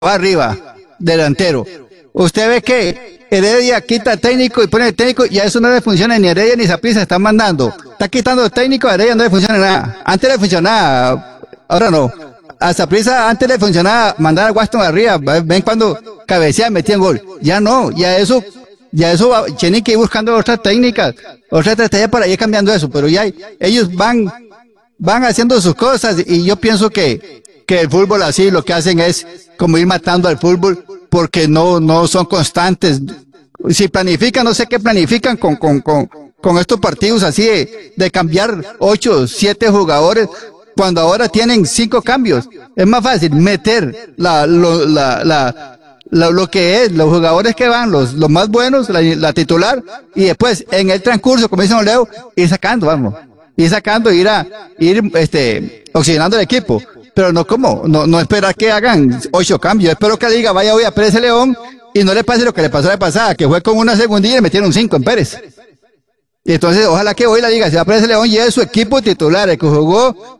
va arriba, delantero. Usted ve que Heredia quita técnico y pone el técnico y a eso no le funciona ni Heredia ni Saprissa están mandando. Está quitando el técnico, a Heredia no le funciona nada. Antes le funcionaba, ahora no. A Saprissa antes le funcionaba mandar a Waston arriba, ven cuando cabeceaban, metían gol. Ya no, ya eso tienen que ir buscando otras técnicas, otra estrategia para ir cambiando eso, pero ya ellos van haciendo sus cosas y yo pienso que el fútbol así lo que hacen es como ir matando al fútbol porque no son constantes. Si planifican, no sé qué planifican con estos partidos así de cambiar 8, 7 jugadores cuando ahora tienen 5 cambios. Es más fácil meter lo que es, los jugadores que van, los más buenos, la titular, y después en el transcurso, como dice don Leo, ir sacando, ir oxigenando el equipo. Pero no esperar que hagan 8 cambios. Espero que la liga vaya hoy a Pérez León y no le pase lo que le pasó la pasada, que fue con una segundilla y le metieron 5 en Pérez. Y entonces, ojalá que hoy la liga se va a Pérez León y lleve su equipo titular, el que jugó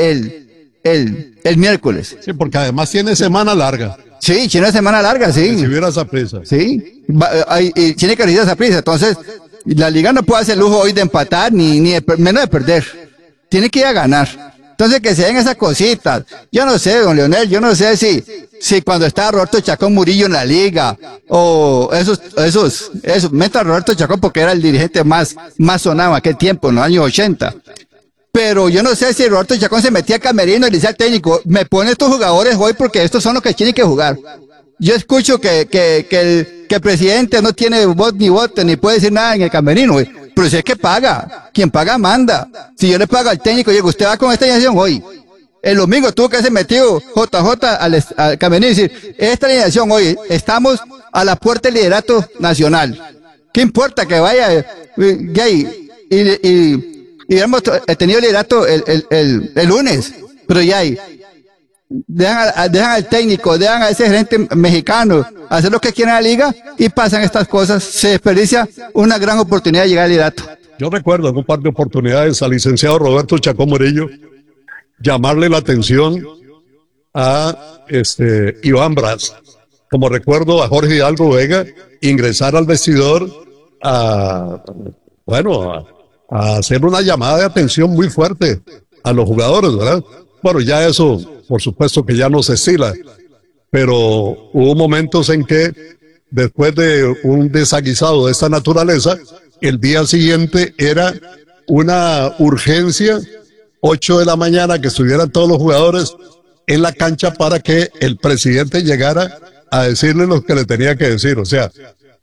el miércoles. Sí, porque además tiene semana larga. Sí, tiene una semana larga, sí. Si hubiera Saprissa. Sí, y tiene que recibir Saprissa. Entonces, la liga no puede hacer lujo hoy de empatar ni menos de perder. Tiene que ir a ganar. Entonces que se den esas cositas. Yo no sé, don Leonel, yo no sé si cuando estaba Roberto Chacón Murillo en la liga, o meta a Roberto Chacón porque era el dirigente más sonado en aquel tiempo, en los años 80. Pero yo no sé si Roberto Chacón se metía a camerino y le decía al técnico, me pone estos jugadores hoy porque estos son los que tienen que jugar. Yo escucho que el presidente no tiene voz ni voto, ni puede decir nada en el camerino, güey. Pero si es que paga, quien paga manda. Si yo le pago al técnico, digo, usted va con esta alineación hoy. El domingo tuvo que haber metido JJ al camerino y decir, esta alineación hoy, estamos a la puerta del liderato nacional. ¿Qué importa que vaya gay? Y hemos tenido liderato el lunes, pero ya dejan al técnico, dejan a ese gerente mexicano hacer lo que quieren en la liga y pasan estas cosas, se desperdicia una gran oportunidad de llegar al liderato. Yo recuerdo en un par de oportunidades al licenciado Roberto Chacón Murillo llamarle la atención a Iván Brás, como recuerdo a Jorge Hidalgo Vega ingresar al vestidor a hacer una llamada de atención muy fuerte a los jugadores, ¿verdad? Bueno, ya eso, por supuesto que ya no se estila, pero hubo momentos en que después de un desaguisado de esta naturaleza, el día siguiente era una urgencia, 8 de la mañana, que estuvieran todos los jugadores en la cancha para que el presidente llegara a decirle lo que le tenía que decir. O sea,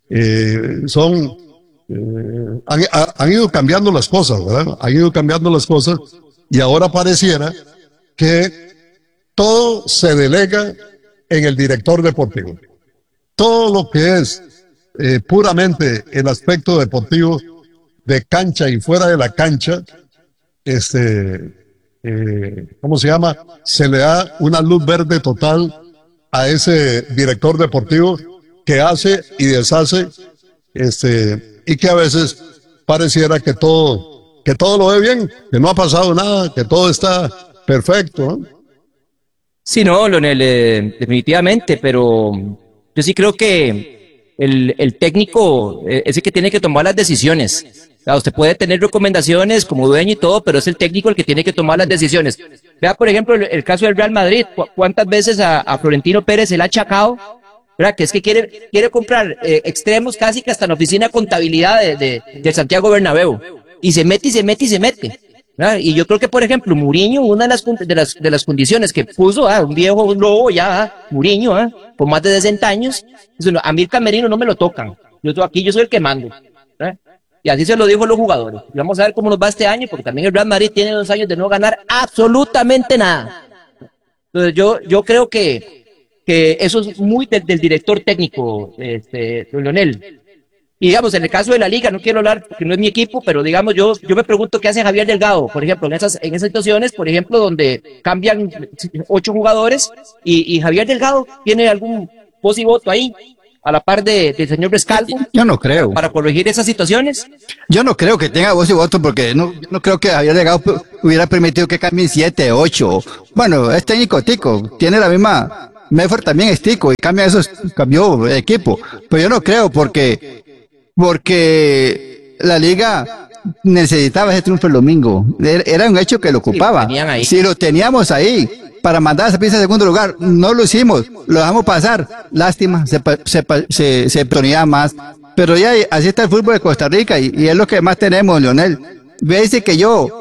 han ido cambiando las cosas, ¿verdad? Han ido cambiando las cosas y ahora pareciera que todo se delega en el director deportivo. Todo lo que es puramente el aspecto deportivo de cancha y fuera de la cancha, ¿cómo se llama? Se le da una luz verde total a ese director deportivo que hace y deshace, y que a veces pareciera que todo lo ve bien, que no ha pasado nada, que todo está perfecto, ¿no? Sí, no, Leonel, definitivamente, pero yo sí creo que el técnico es el que tiene que tomar las decisiones. O sea, usted puede tener recomendaciones como dueño y todo, pero es el técnico el que tiene que tomar las decisiones. Vea, por ejemplo, el caso del Real Madrid. ¿Cuántas veces a Florentino Pérez se le ha achacado? ¿Verdad? Que es que quiere comprar extremos casi que hasta en la oficina de contabilidad de Santiago Bernabéu. Y se mete. ¿Verdad? Y yo creo que, por ejemplo, Mourinho, una de las condiciones que puso, un viejo lobo ya, Mourinho, por más de 60 años, dice, a mí el camerino no me lo tocan. Yo soy el que mando. ¿Verdad? Y así se lo dijo a los jugadores. Y vamos a ver cómo nos va este año, porque también el Real Madrid tiene 2 años de no ganar absolutamente nada. Entonces yo creo que eso es muy del director técnico, Leonel. Y digamos, en el caso de la liga, no quiero hablar porque no es mi equipo, pero digamos, yo me pregunto qué hace Javier Delgado, por ejemplo, en esas situaciones, por ejemplo, donde cambian 8 jugadores y Javier Delgado tiene algún voz y voto ahí, a la par del señor Rescalvo. Yo no creo. Para corregir esas situaciones. Yo no creo que tenga voz y voto porque no creo que Javier Delgado hubiera permitido que cambien 7, 8. Bueno, es técnico tico, tiene la misma Medford también es tico y cambió de equipo. Pero yo no creo porque la liga necesitaba ese triunfo el domingo. Era un hecho que lo ocupaba. Si lo teníamos ahí para mandar a esa pieza a segundo lugar, no lo hicimos, lo dejamos pasar. Lástima, se ponía más. Pero ya así está el fútbol de Costa Rica y es lo que más tenemos, Leonel. Dice que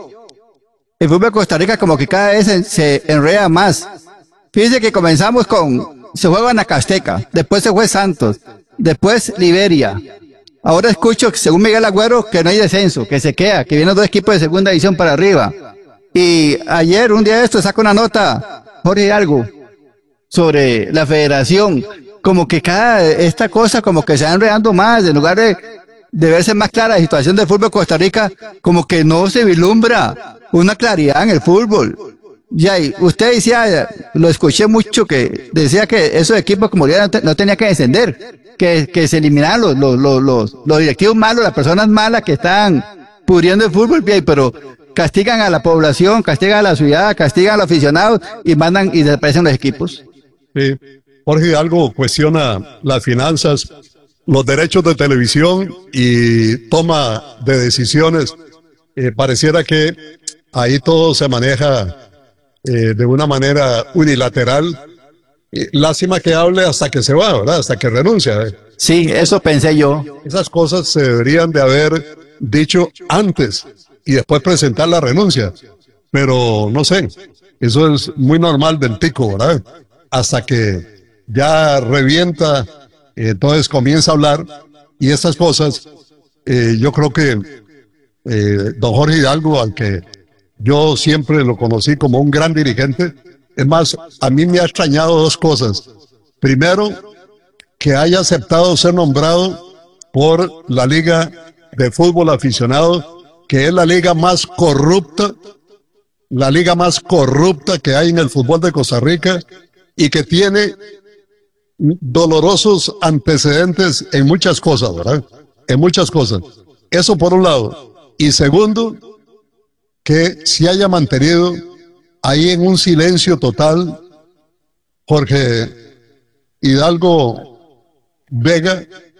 el fútbol de Costa Rica como que cada vez se enreda más. Fíjense que comenzamos se juega Anacasteca, después se fue Santos, después Liberia. Ahora escucho, según Miguel Agüero, que no hay descenso, que se queda, que vienen 2 equipos de segunda división para arriba. Y ayer, un día de esto, saca una nota, Jorge Hidalgo, sobre la federación, como que esta cosa como que se va enredando más, en lugar de verse más clara la situación del fútbol de Costa Rica, como que no se vislumbra una claridad en el fútbol. Ya, y usted decía, lo escuché mucho, que decía que esos equipos como no tenía que descender, que se eliminaran los directivos malos, las personas malas que están pudriendo el fútbol, pero castigan a la población, castigan a la ciudad, castigan a los aficionados y mandan y desaparecen los equipos. Sí, Jorge Hidalgo cuestiona las finanzas, los derechos de televisión y toma de decisiones. Pareciera que ahí todo se maneja de una manera unilateral. Lástima que hable hasta que se va, ¿verdad? Hasta que renuncia. Sí, eso pensé yo. Esas cosas se deberían de haber dicho antes y después presentar la renuncia. Pero no sé, eso es muy normal del tico, ¿verdad? Hasta que ya revienta, entonces comienza a hablar y esas cosas, yo creo que don Jorge Hidalgo, al que yo siempre lo conocí como un gran dirigente, es más, a mí me ha extrañado 2 cosas. Primero, que haya aceptado ser nombrado por la Liga de Fútbol Aficionado, que es la liga más corrupta que hay en el fútbol de Costa Rica y que tiene dolorosos antecedentes en muchas cosas, ¿verdad? En muchas cosas. Eso por un lado. Y segundo, que se haya mantenido ahí en un silencio total Jorge Hidalgo Vega.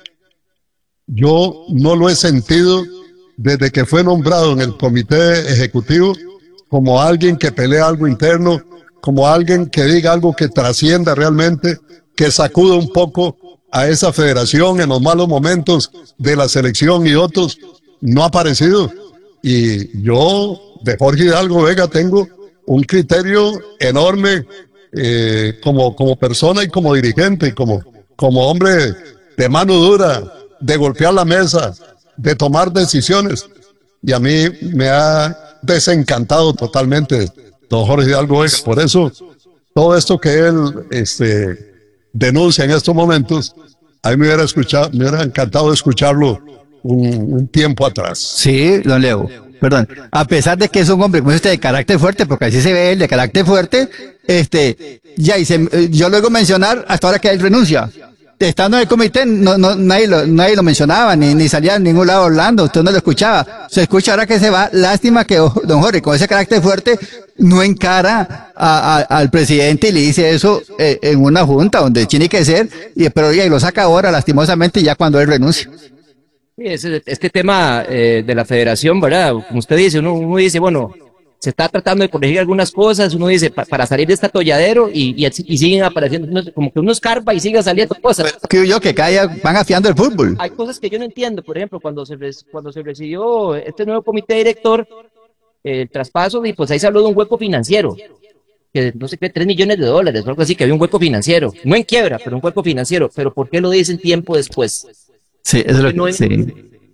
Yo no lo he sentido desde que fue nombrado en el comité ejecutivo como alguien que pelea algo interno, como alguien que diga algo que trascienda realmente, que sacude un poco a esa federación en los malos momentos de la selección y otros. No ha aparecido. Y yo de Jorge Hidalgo Vega tengo un criterio enorme como persona y como dirigente, y como hombre de mano dura, de golpear la mesa, de tomar decisiones. Y a mí me ha desencantado totalmente don Jorge Hidalgo Vega. Por eso, todo esto que él denuncia en estos momentos, a mí me hubiera encantado escucharlo un tiempo atrás. Sí, don Leo, perdón. A pesar de que es un hombre como de carácter fuerte, porque así se ve él, de carácter fuerte, yo luego mencionar hasta ahora que él renuncia. Estando en el comité, nadie lo mencionaba, ni salía en ningún lado hablando, usted no lo escuchaba. Se escucha ahora que se va. Lástima que don Jorge, con ese carácter fuerte, no encara al presidente y le dice eso en una junta donde tiene que ser, pero y lo saca ahora, lastimosamente, ya cuando él renuncia. Sí, este tema de la federación, ¿verdad? Como usted dice, uno dice, bueno, se está tratando de corregir algunas cosas, uno dice, para salir de este atolladero y siguen apareciendo, como que uno escarpa y siguen saliendo cosas. Creo yo que cada día van afiando el fútbol. Hay cosas que yo no entiendo, por ejemplo, cuando se recibió este nuevo comité director, el traspaso, y pues ahí se habló de un hueco financiero, que no sé qué, $3 millones o algo así, que había un hueco financiero, no en quiebra, pero un hueco financiero. Pero ¿por qué lo dicen tiempo después? Sí, eso es lo que sí.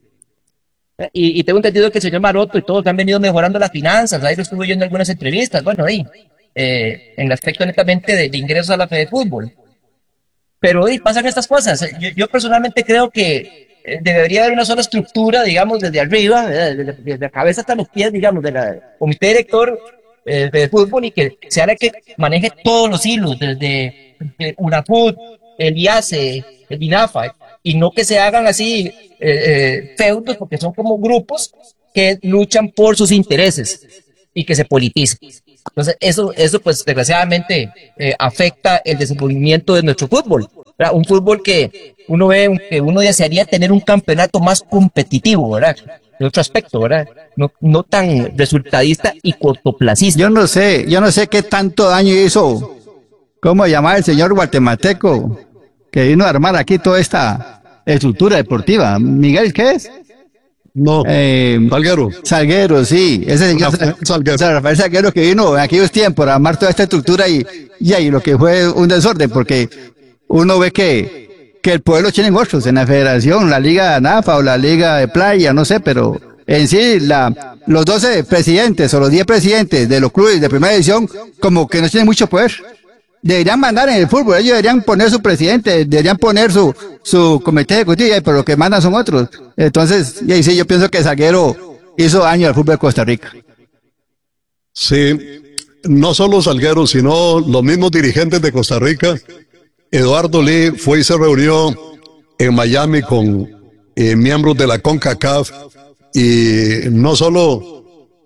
Y tengo entendido que el señor Maroto y todos han venido mejorando las finanzas. Ahí lo estuve oyendo en algunas entrevistas, bueno, ahí, en el aspecto netamente de ingresos a la Fede Fútbol. Pero ahí pasan estas cosas. Yo personalmente creo que debería haber una sola estructura, digamos, desde arriba, desde la cabeza hasta los pies, digamos, del comité director de fútbol, y que sea la que maneje todos los hilos, desde UNAFUT, el IACE, el INAFA, y no que se hagan así feudos, porque son como grupos que luchan por sus intereses y que se politicen. Entonces, eso pues desgraciadamente afecta el desenvolvimiento de nuestro fútbol, ¿verdad? Un fútbol que uno ve, que uno desearía tener un campeonato más competitivo, ¿verdad? De otro aspecto, ¿verdad? No tan resultadista y cortoplacista. Yo no sé qué tanto daño hizo, ¿cómo llamar el señor guatemalteco que vino a armar aquí toda esta estructura deportiva? Miguel, ¿qué es? No, Salguero. Salguero, sí. Ese señor Salguero. Rafael Salguero que vino en aquellos tiempos a armar toda esta estructura y lo que fue un desorden, porque uno ve que el poder lo tienen otros en la federación, la liga de NAFA o la liga de playa, no sé, pero en sí los 12 presidentes o los 10 presidentes de los clubes de primera división como que no tienen mucho poder. Deberían mandar en el fútbol, ellos deberían poner su presidente, deberían poner su comité ejecutivo, pero lo que mandan son otros. Entonces, y ahí sí, yo pienso que Salguero hizo daño al fútbol de Costa Rica. Sí, no solo Salguero, sino los mismos dirigentes de Costa Rica. Eduardo Lee fue y se reunió en Miami con miembros de la CONCACAF y no solo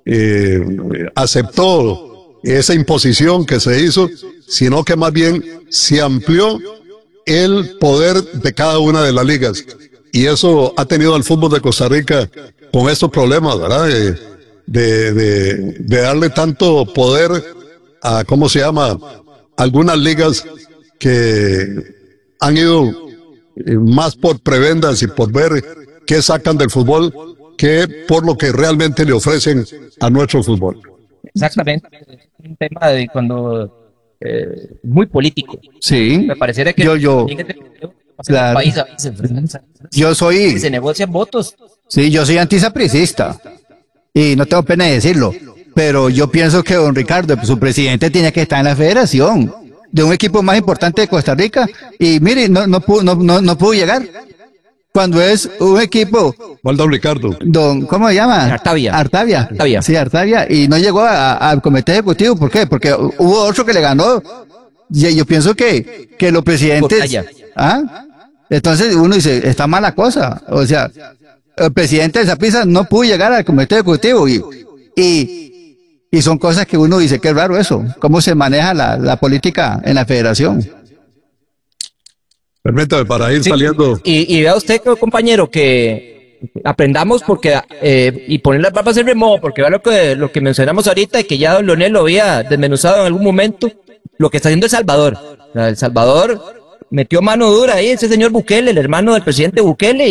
aceptó esa imposición que se hizo, sino que más bien se amplió el poder de cada una de las ligas. Y eso ha tenido al fútbol de Costa Rica con estos problemas, ¿verdad? De darle tanto poder a, ¿cómo se llama? Algunas ligas que han ido más por prebendas y por ver qué sacan del fútbol que por lo que realmente le ofrecen a nuestro fútbol. Exactamente. Es un tema de cuando muy político. Sí. Me pareciera que claro. país se negocian votos. Sí, yo soy antisapricista y no tengo pena de decirlo, pero yo pienso que don Ricardo, su presidente, tiene que estar en la federación de un equipo más importante de Costa Rica y mire, no pudo llegar. Cuando es un equipo... ¿Cuál don Ricardo? ¿Cómo se llama? Artavia. Sí, Artavia. Y no llegó al comité ejecutivo. ¿Por qué? Porque hubo otro que le ganó. Y yo pienso que los presidentes... ¿Ah? Entonces uno dice, está mala cosa. O sea, el presidente de Saprissa no pudo llegar al comité ejecutivo y son cosas que uno dice, qué raro eso. ¿Cómo se maneja la política en la federación? Permítame, para ir saliendo. Y vea usted, compañero, que aprendamos porque y poner las barbas en remojo, porque vea lo que mencionamos ahorita y que ya don Leonel lo había desmenuzado en algún momento, lo que está haciendo El Salvador. El Salvador metió mano dura ahí, ese señor Bukele, el hermano del presidente Bukele,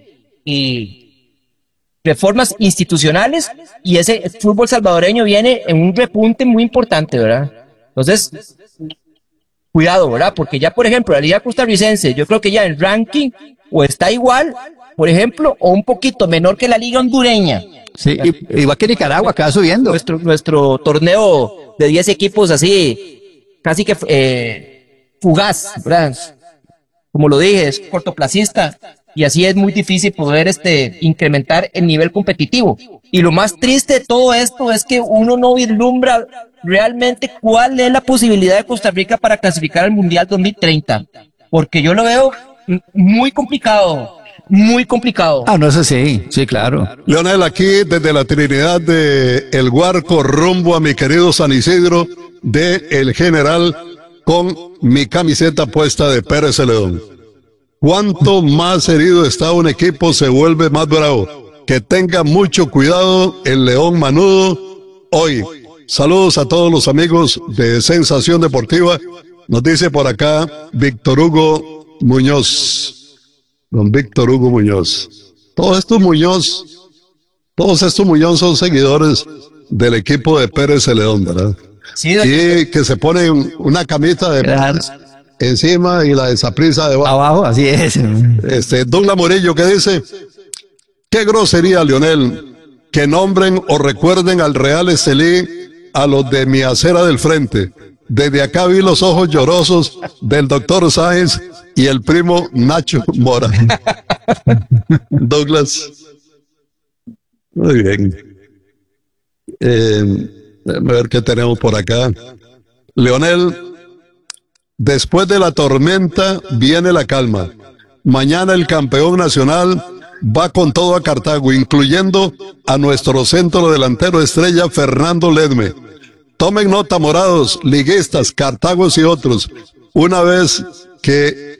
y reformas institucionales, y ese fútbol salvadoreño viene en un repunte muy importante, ¿verdad? Entonces, cuidado, ¿verdad? Porque ya, por ejemplo, la liga costarricense, yo creo que ya el ranking o está igual, por ejemplo, o un poquito menor que la liga hondureña. Sí, igual que Nicaragua, que va subiendo. Nuestro torneo de 10 equipos así, casi que fugaz, ¿verdad? Como lo dije, es cortoplacista, y así es muy difícil poder incrementar el nivel competitivo. Y lo más triste de todo esto es que uno no vislumbra realmente cuál es la posibilidad de Costa Rica para clasificar al Mundial 2030, porque yo lo veo muy complicado, muy complicado. Ah, no, eso sí, claro. Leonel, aquí desde la Trinidad de El Guarco, rumbo a mi querido San Isidro de El General, con mi camiseta puesta de Pérez Celedón. Cuanto más herido está un equipo, se vuelve más bravo. Que tenga mucho cuidado el León Manudo hoy. Saludos a todos los amigos de Sensación Deportiva. Nos dice por acá Víctor Hugo Muñoz. Don Víctor Hugo Muñoz. Todos estos Muñoz son seguidores del equipo de Pérez Celedón, ¿verdad? Sí, y que se ponen una camisa de Pérez encima y la de Saprissa debajo. Abajo, así es. Douglas Morillo, que dice: qué grosería, Leonel, que nombren o recuerden al Real Estelí a los de mi acera del frente. Desde acá vi los ojos llorosos del doctor Sáenz y el primo Nacho Mora. Douglas. Muy bien. Déjame ver qué tenemos por acá. Leonel, después de la tormenta viene la calma. Mañana el campeón nacional va con todo a Cartago, incluyendo a nuestro centro delantero estrella Fernando Ledme. Tomen nota, morados, liguistas, cartagos y otros. Una vez que